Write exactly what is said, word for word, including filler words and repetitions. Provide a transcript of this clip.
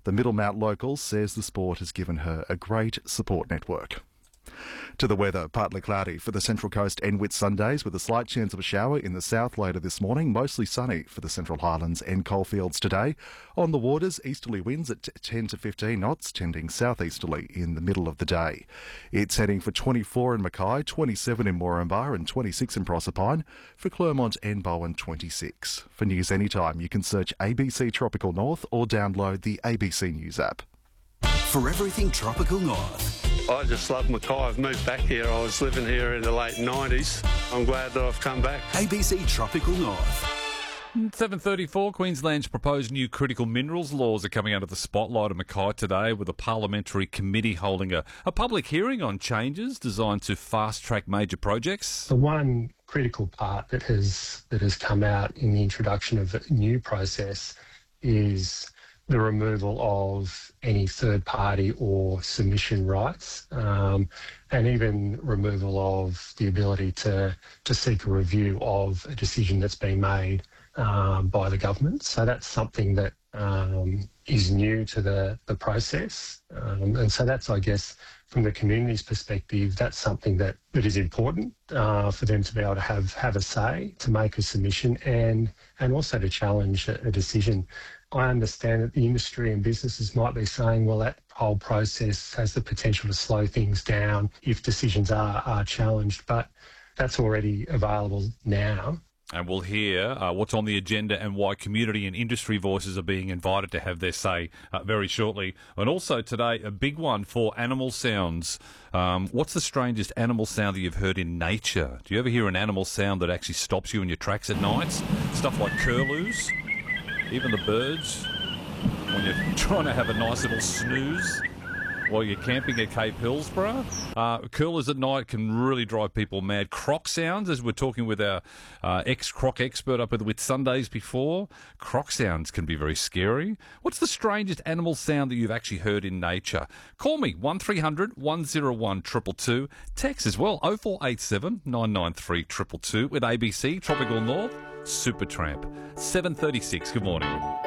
The Middlemount Local says the sport has given her a great support network. To the weather, partly cloudy for the Central Coast and Whitsundays with a slight chance of a shower in the south later this morning. Mostly sunny for the Central Highlands and coalfields today. On the waters, easterly winds at ten to fifteen knots, tending southeasterly in the middle of the day. It's heading for twenty-four in Mackay, twenty-seven in Moranbah and twenty-six in Proserpine. For Clermont and Bowen, twenty-six. For news anytime, you can search A B C Tropical North or download the A B C News app. For everything Tropical North. I just love Mackay. I've moved back here. I was living here in the late nineties. I'm glad that I've come back. A B C Tropical North. seven thirty-four, Queensland's proposed new critical minerals laws are coming under the spotlight of Mackay today, with a parliamentary committee holding a, a public hearing on changes designed to fast-track major projects. The one critical part that has that has come out in the introduction of a new process is the removal of any third party or submission rights, um, and even removal of the ability to, to seek a review of a decision that's been made um, by the government. So that's something that um, is new to the, the process. Um, and so that's, I guess, from the community's perspective, that's something that, that is important uh, for them to be able to have, have a say, to make a submission and, and also to challenge a, a decision. I understand that the industry and businesses might be saying, well, that whole process has the potential to slow things down if decisions are, are challenged, but that's already available now. And we'll hear uh, what's on the agenda and why community and industry voices are being invited to have their say uh, very shortly. And also today, a big one for animal sounds. Um, what's the strangest animal sound that you've heard in nature? Do you ever hear an animal sound that actually stops you in your tracks at nights? Stuff like curlews, even the birds, when you're trying to have a nice little snooze while you're camping at Cape Hillsborough. Uh, curlers at night can really drive people mad. Croc sounds, as we're talking with our uh, ex-croc expert up with Whitsundays before, croc sounds can be very scary. What's the strangest animal sound that you've actually heard in nature? Call me, one three hundred one oh one two two two. Text as well, oh four eight seven nine nine three two two two with A B C Tropical North Supertramp. seven thirty-six, good morning.